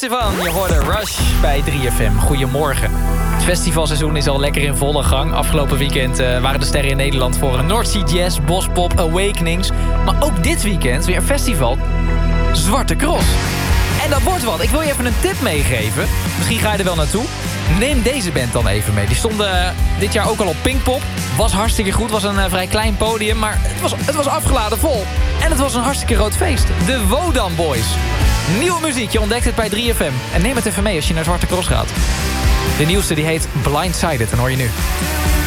Sivan, je hoorde Rush bij 3FM. Goedemorgen. Het festivalseizoen is al lekker in volle gang. Afgelopen weekend waren de sterren in Nederland voor een North Sea Jazz, Bospop, Awakenings. Maar ook dit weekend weer een festival, Zwarte Cross. En dat wordt wat. Ik wil je even een tip meegeven. Misschien ga je er wel naartoe. Neem deze band dan even mee. Die stonden dit jaar ook al op Pinkpop. Was hartstikke goed. Was een vrij klein podium. Maar het was afgeladen vol. En het was een hartstikke groot feest. De Wodan Boys. Nieuwe muziek. Je ontdekt het bij 3FM. En neem het even mee als je naar Zwarte Cross gaat. De nieuwste die heet Blindsided. En hoor je nu.